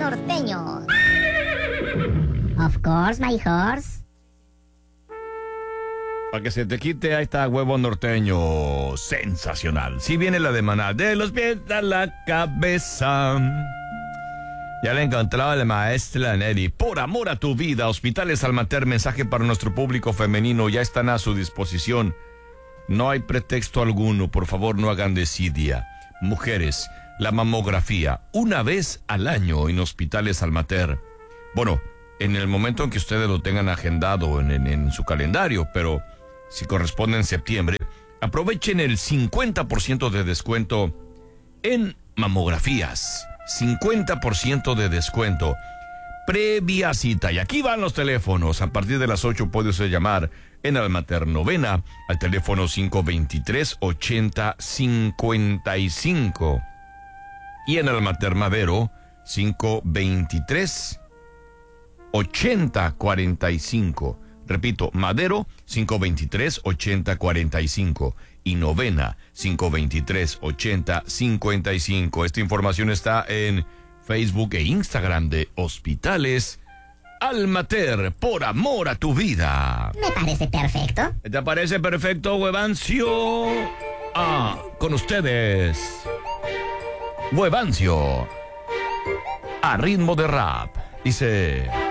norteño. Of course, my horse. Para que se te quite, ahí está huevo norteño. Sensacional. Si viene la de Maná, de los pies a la cabeza. Ya la encontraba la maestra Nelly. Por amor a tu vida, Hospitales Almater, mensaje para nuestro público femenino. Ya están a su disposición. No hay pretexto alguno. Por favor, no hagan desidia. Mujeres, la mamografía, una vez al año en Hospitales Almater. Bueno, en el momento en que ustedes lo tengan agendado en su calendario, pero si corresponde en septiembre, aprovechen el 50% de descuento en mamografías. 50% de descuento. Previa cita. Y aquí van los teléfonos. A partir de las 8 puede usted llamar en Almater Novena al teléfono 523-8055. Y en Almater Madero, 523-8045. Repito, Madero, 523-8045. Y Novena, 523-8055. Esta información está en Facebook e Instagram de Hospitales Almater, por amor a tu vida. Me parece perfecto. ¿Te parece perfecto, Huevancio? Con ustedes, Huevancio, a ritmo de rap. Dice...